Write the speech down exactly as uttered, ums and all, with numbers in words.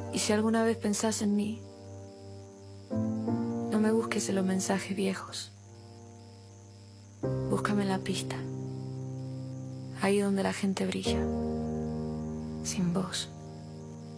Y si alguna vez pensás en mí, no me busques en los mensajes viejos. Búscame en la pista, ahí donde la gente brilla, sin voz.